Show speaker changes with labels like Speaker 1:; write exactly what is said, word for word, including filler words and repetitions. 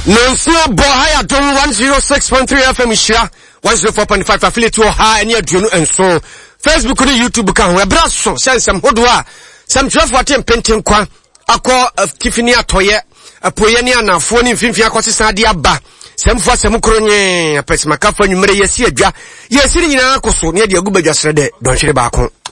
Speaker 1: Nonso bo higher dom one oh six point three F M Ishira one oh four point five affiliate wo ha ene aduonu enso Facebook ni YouTube ka ho ebra so sensem hodo a sam twelve atem penten kwa akọ Tiffany atoye apoye ni anafo ni mfimfia akosesa de aba semfo asem kronye apesimaka fa nwumere yesi adwa yesi nyina akoso ne de agubadwa srede don hwere baako